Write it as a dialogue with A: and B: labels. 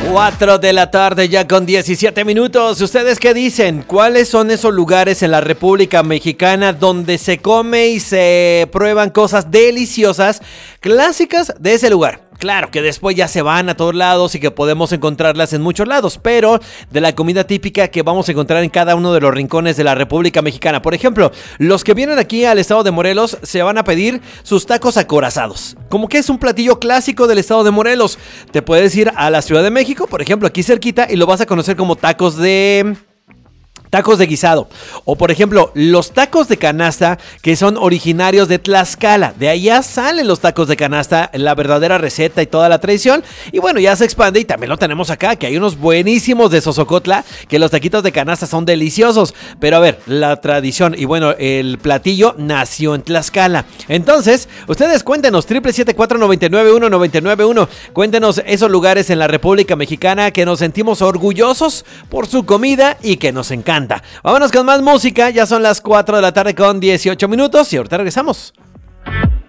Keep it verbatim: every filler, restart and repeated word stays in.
A: cuatro de la tarde ya con diecisiete minutos. ¿Ustedes qué dicen? ¿Cuáles son esos lugares en la República Mexicana donde se come y se prueban cosas deliciosas, clásicas de ese lugar? Claro que después ya se van a todos lados y que podemos encontrarlas en muchos lados, pero de la comida típica que vamos a encontrar en cada uno de los rincones de la República Mexicana. Por ejemplo, los que vienen aquí al estado de Morelos se van a pedir sus tacos acorazados. Como que es un platillo clásico del estado de Morelos. Te puedes ir a la Ciudad de México, por ejemplo, aquí cerquita, y lo vas a conocer como tacos de... Tacos de guisado. O por ejemplo, los tacos de canasta que son originarios de Tlaxcala. De allá salen los tacos de canasta, la verdadera receta y toda la tradición. Y bueno, ya se expande y también lo tenemos acá, que hay unos buenísimos de Sosocotla, que los taquitos de canasta son deliciosos. Pero a ver, la tradición y bueno, el platillo nació en Tlaxcala. Entonces, ustedes cuéntenos, siete siete siete, cuatro nueve nueve uno, nueve nueve uno. Cuéntenos esos lugares en la República Mexicana que nos sentimos orgullosos por su comida y que nos encanta. Vámonos con más música, ya son las cuatro de la tarde con dieciocho minutos y ahorita regresamos.